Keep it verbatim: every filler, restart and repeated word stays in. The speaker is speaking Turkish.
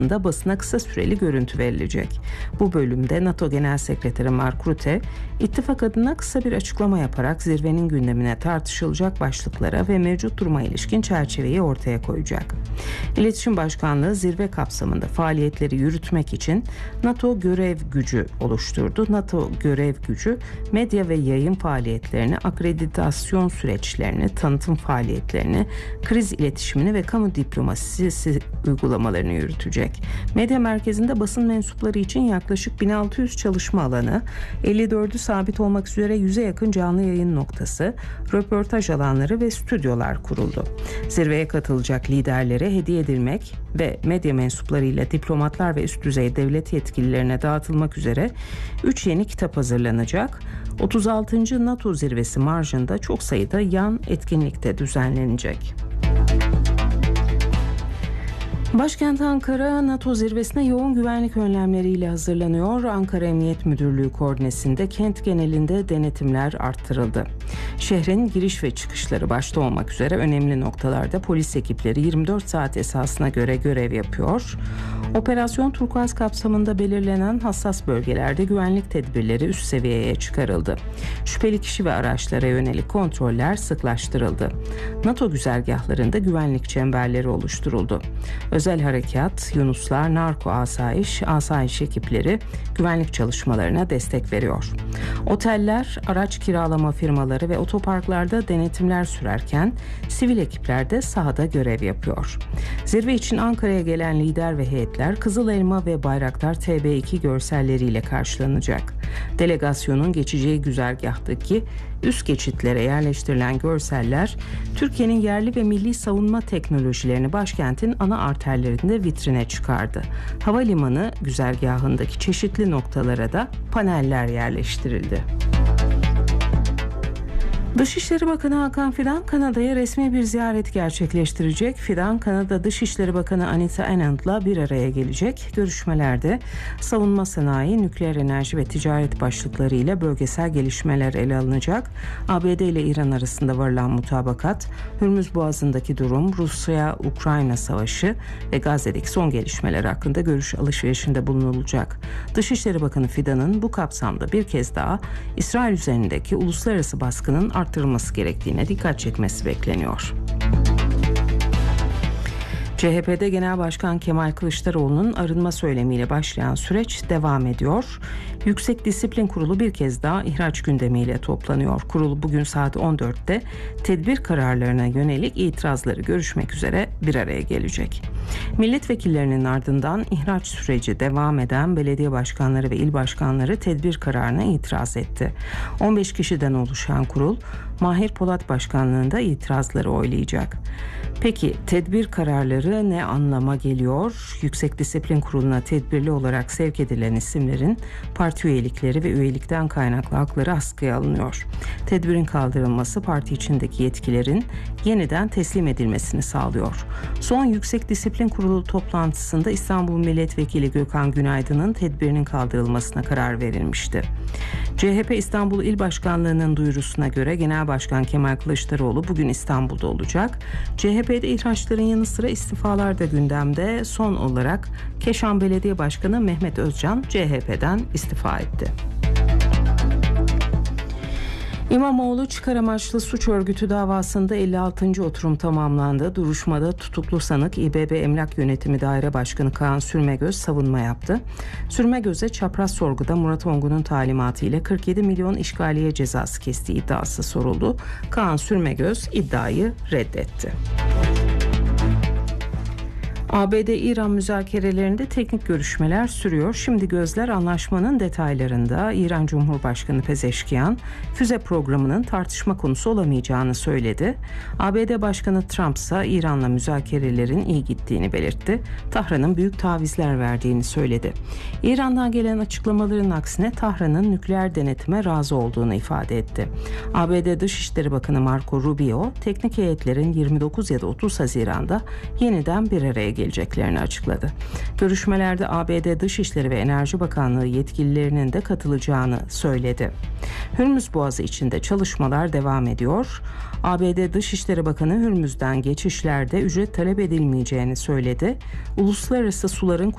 da basına kısa süreli görüntü verilecek. Bu bölümde NATO Genel Sekreteri Mark Rutte, ittifak adına kısa bir açıklama yaparak zirvenin gündemine tartışılacak başlıklara ve mevcut duruma ilişkin çerçeveyi ortaya koyacak. İletişim Başkanlığı zirve kapsamında faaliyetleri yürütmek için NATO görev gücü oluşturdu. NATO görev gücü medya ve yayın faaliyetlerini, akreditasyon süreçlerini, tanıtım faaliyetlerini, kriz iletişimini ve kamu diplomasisi uygulamalarını yürütecek. Medya merkezinde basın mensupları için yaklaşık bin altı yüz çalışma alanı, elli dördü sabit olmak üzere yüze yakın canlı yayın noktası, röportaj alanları ve stüdyolar kuruldu. Zirveye katılacak liderlere hediye edilmek ve medya mensuplarıyla diplomatlar ve üst düzey devlet yetkililerine dağıtılmak üzere üç yeni kitap hazırlanacak. otuz altıncı NATO zirvesi marjında çok sayıda yan etkinlik de düzenlenecek. Başkent Ankara, NATO zirvesine yoğun güvenlik önlemleriyle hazırlanıyor. Ankara Emniyet Müdürlüğü koordinesinde kent genelinde denetimler arttırıldı. Şehrin giriş ve çıkışları başta olmak üzere önemli noktalarda polis ekipleri yirmi dört saat esasına göre görev yapıyor. Operasyon Turkuaz kapsamında belirlenen hassas bölgelerde güvenlik tedbirleri üst seviyeye çıkarıldı. Şüpheli kişi ve araçlara yönelik kontroller sıklaştırıldı. NATO güzergahlarında güvenlik çemberleri oluşturuldu. Özel harekat, Yunuslar, narko asayiş, asayiş ekipleri güvenlik çalışmalarına destek veriyor. Oteller, araç kiralama firmaları ve otoparklarda denetimler sürerken sivil ekipler de sahada görev yapıyor. Zirve için Ankara'ya gelen lider ve heyetler Kızıl Elma ve Bayraktar T B iki görselleriyle karşılanacak. Delegasyonun geçeceği güzergahtaki üst geçitlere yerleştirilen görseller, Türkiye'nin yerli ve milli savunma teknolojilerini başkentin ana arterlerinde vitrine çıkardı. Havalimanı güzergahındaki çeşitli noktalara da paneller yerleştirildi. Dışişleri Bakanı Hakan Fidan, Kanada'ya resmi bir ziyaret gerçekleştirecek. Fidan, Kanada Dışişleri Bakanı Anita Anand'la bir araya gelecek. Görüşmelerde savunma sanayi, nükleer enerji ve ticaret başlıkları ile bölgesel gelişmeler ele alınacak. A B D ile İran arasında varılan mutabakat, Hürmüz Boğazı'ndaki durum, Rusya-Ukrayna savaşı ve Gazze'deki son gelişmeler hakkında görüş alışverişinde bulunulacak. Dışişleri Bakanı Fidan'ın bu kapsamda bir kez daha İsrail üzerindeki uluslararası baskının artırılması gerektiğine dikkat çekmesi bekleniyor. C H P'de Genel Başkan Kemal Kılıçdaroğlu'nun arınma söylemiyle başlayan süreç devam ediyor. Yüksek Disiplin Kurulu bir kez daha ihraç gündemiyle toplanıyor. Kurul bugün saat on dörtte tedbir kararlarına yönelik itirazları görüşmek üzere bir araya gelecek. Milletvekillerinin ardından ihraç süreci devam eden belediye başkanları ve il başkanları tedbir kararına itiraz etti. on beş kişiden oluşan kurul Mahir Polat başkanlığında itirazları oylayacak. Peki tedbir kararları ne anlama geliyor? Yüksek Disiplin Kurulu'na tedbirli olarak sevk edilen isimlerin parti üyelikleri ve üyelikten kaynaklı hakları askıya alınıyor. Tedbirin kaldırılması parti içindeki yetkilerin yeniden teslim edilmesini sağlıyor. Son Yüksek Disiplin Kurulu toplantısında İstanbul Milletvekili Gökhan Günaydın'ın tedbirinin kaldırılmasına karar verilmişti. C H P İstanbul İl Başkanlığı'nın duyurusuna göre Genel Başkan Kemal Kılıçdaroğlu bugün İstanbul'da olacak. C H P'de ihraçların yanı sıra istifalar da gündemde. Son olarak Keşan Belediye Başkanı Mehmet Özcan C H P'den istifa etti. İmamoğlu çıkar amaçlı suç örgütü davasında elli altıncı oturum tamamlandı. Duruşmada tutuklu sanık İBB Emlak Yönetimi Daire Başkanı Kaan Sürmegöz savunma yaptı. Sürmegöz'e çapraz sorguda Murat Ongun'un talimatı ile kırk yedi milyon işgaliye cezası kestiği iddiası soruldu. Kaan Sürmegöz iddiayı reddetti. A B D-İran müzakerelerinde teknik görüşmeler sürüyor. Şimdi gözler anlaşmanın detaylarında. İran Cumhurbaşkanı Pezeşkiyan, füze programının tartışma konusu olamayacağını söyledi. A B D Başkanı Trump ise İran'la müzakerelerin iyi gittiğini belirtti. Tahran'ın büyük tavizler verdiğini söyledi. İran'dan gelen açıklamaların aksine Tahran'ın nükleer denetime razı olduğunu ifade etti. A B D Dışişleri Bakanı Marco Rubio, teknik heyetlerin yirmi dokuz ya da otuz Haziran'da yeniden bir araya geleceklerini açıkladı. Görüşmelerde A B D Dışişleri ve Enerji Bakanlığı yetkililerinin de katılacağını söyledi. Hürmüz Boğazı içinde çalışmalar devam ediyor. A B D Dışişleri Bakanı Hürmüz'den geçişlerde ücret talep edilmeyeceğini söyledi. Uluslararası suların